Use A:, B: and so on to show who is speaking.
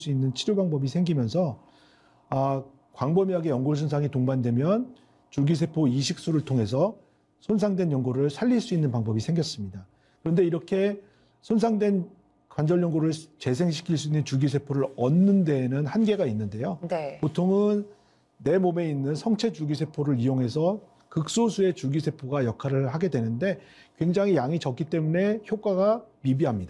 A: 수 있는 치료 방법이 생기면서 광범위하게 연골 손상이 동반되면 줄기세포 이식술을 통해서 손상된 연골을 살릴 수 있는 방법이 생겼습니다. 그런데 이렇게 손상된 관절 연골을 재생시킬 수 있는 줄기세포를 얻는 데에는 한계가 있는데요.
B: 네.
A: 보통은 내 몸에 있는 성체 줄기세포를 이용해서 극소수의 줄기세포가 역할을 하게 되는데 굉장히 양이 적기 때문에 효과가 미비합니다.